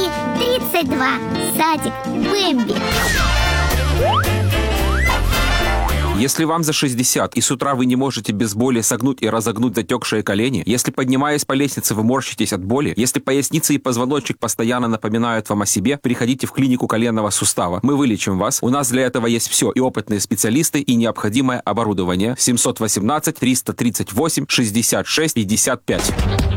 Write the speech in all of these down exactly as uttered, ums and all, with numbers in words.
и тридцать два. Садик Бэмби. Если вам за шестьдесят, и с утра вы не можете без боли согнуть и разогнуть затекшие колени, если, поднимаясь по лестнице, вы морщитесь от боли, если поясница и позвоночник постоянно напоминают вам о себе, приходите в клинику коленного сустава. Мы вылечим вас. У нас для этого есть все: и опытные специалисты, и необходимое оборудование. семь один восемь триста тридцать восемь шестьдесят шесть пятьдесят пять.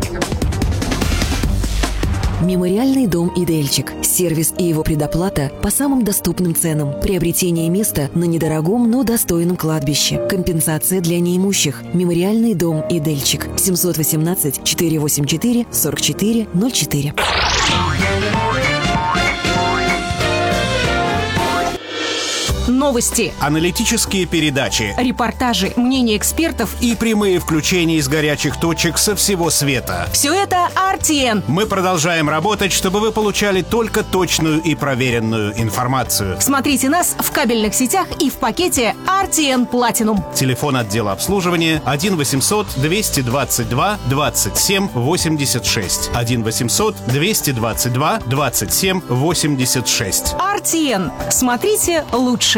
Мемориальный дом «Идельчик». Сервис и его предоплата по самым доступным ценам. Приобретение места на недорогом, но достойном кладбище. Компенсация для неимущих. Мемориальный дом «Идельчик». семь один восемь четыре восемь четыре сорок четыре ноль четыре. Новости, аналитические передачи, репортажи, мнения экспертов и прямые включения из горячих точек со всего света. Все это ар ти эн. Мы продолжаем работать, чтобы вы получали только точную и проверенную информацию. Смотрите нас в кабельных сетях и в пакете ар ти эн Platinum. Телефон отдела обслуживания один восемьсот двести двадцать два двадцать семь восемьдесят шесть. один восемьсот двести двадцать два двадцать семь восемьдесят шесть. ар ти эн. Смотрите лучше.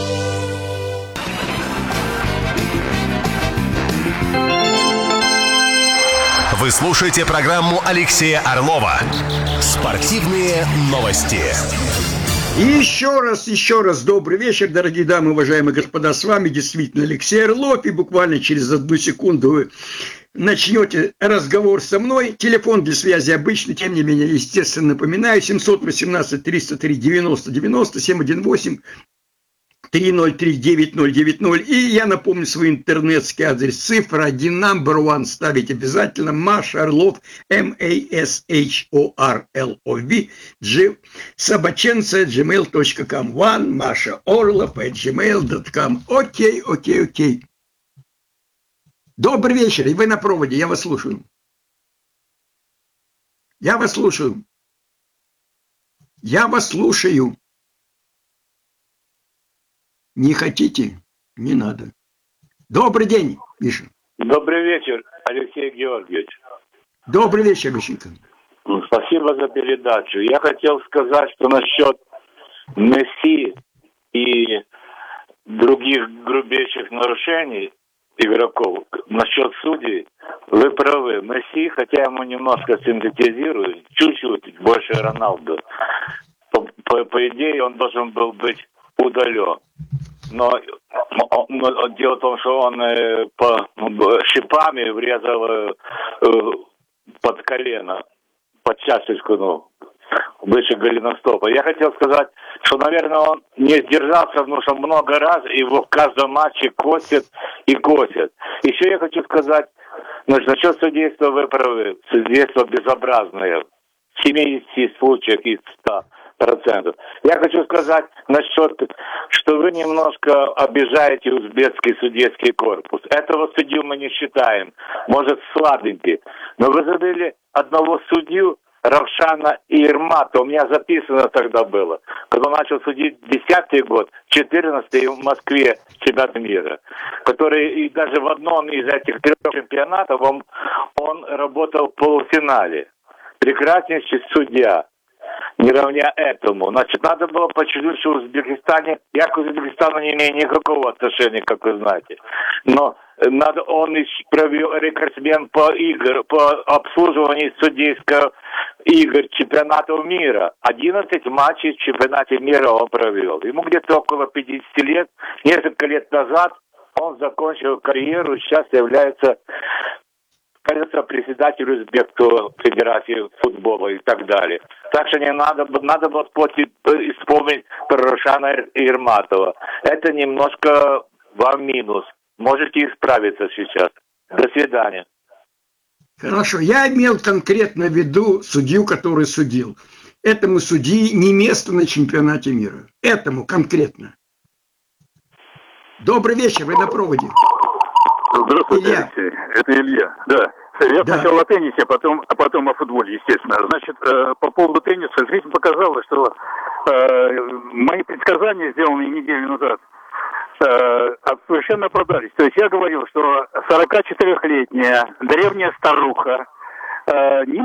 Вы слушаете программу Алексея Орлова «Спортивные новости». И еще раз, еще раз добрый вечер, дорогие дамы, уважаемые господа. С вами действительно Алексей Орлов. И буквально через одну секунду вы начнете разговор со мной. Телефон для связи обычный, тем не менее, естественно, напоминаю. семь один восемь триста три девяносто девяносто семь один восемь три ноль три девять ноль девять ноль. И я напомню свой интернетский адрес. Цифра один, number one, ставить обязательно. Маша Орлов, эм эй эс эйч о ар эл о ви, собаченца, джимейл точка ком. One, Маша Орлов, at gmail точка ком. Окей, окей, окей. Добрый вечер, и вы на проводе, я вас слушаю. Я вас слушаю. Я вас слушаю. Не хотите? Не надо. Добрый день, Миша. Добрый вечер, Алексей Георгиевич. Добрый вечер, Мишенька. Спасибо за передачу. Я хотел сказать, что насчет Месси и других грубейших нарушений игроков, насчет судей, вы правы. Месси, хотя ему немножко синтетизирует, чуть-чуть больше Роналду, по, по, по идее он должен был быть удален. Но, но дело в том, что он э, по шипами врезал э, под колено, под чашечку, ну, выше голеностопа. Я хотел сказать, что, наверное, он не сдержался, потому что много раз его в каждом матче косят и косят. Еще я хочу сказать, значит, насчет судейства вы правы. Судейство безобразное. В семидесяти случаях из ста процентов. Я хочу сказать насчет, что вы немножко обижаете узбекский судейский корпус. Этого судью мы не считаем. Может, слабенький. Но вы забыли одного судью, Равшана Ирмата. У меня записано тогда было. Когда он начал судить десятый год, четырнадцатый в Москве чемпионат мира. Который и даже в одном из этих трех чемпионатов он, он работал в полуфинале. Прекраснейший судья. Не равня этому. Значит, надо было подчеркнуть, что в Узбекистане, я к Узбекистану не имею никакого отношения, как вы знаете. Но надо, он провел рекордсмен по игр, по обслуживанию судейского игр чемпионатов мира. одиннадцать матчей в чемпионате мира он провел. Ему где-то около пятидесяти лет, несколько лет назад он закончил карьеру, сейчас является, кажется, председатель Узбекской федерации футбола и так далее. Так что не надо, надо было вспомнить про Рошана Ирматова. Это немножко вам минус. Можете исправиться сейчас. До свидания. Хорошо. Я имел конкретно в виду судью, который судил. Этому судьи не место на чемпионате мира. Этому конкретно. Добрый вечер, вы на проводе. Здравствуйте, Илья. Алексей. Это Илья. Да. Я да. сначала о теннисе, а потом, а потом о футболе, естественно. Значит, э, по поводу тенниса, жизнь показала, что э, мои предсказания, сделанные неделю назад, э, совершенно оправдались. То есть я говорил, что сорокачетырёхлетняя древняя старуха э, не